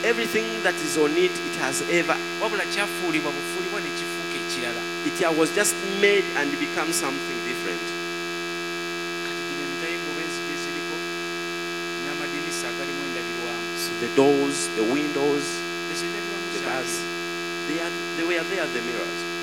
everything that is on it, it has ever, wabula kyafuulibwa bufuulibwa ne kifuuka ekirala. it was just made and become something different. Kati gino emigayo emubeezi gye ziriko n'amadinisa agalimu endabirwamu. So the doors, the windows, Ezo endabirwamu the bars, zaaliyo. they were there, the mirrors.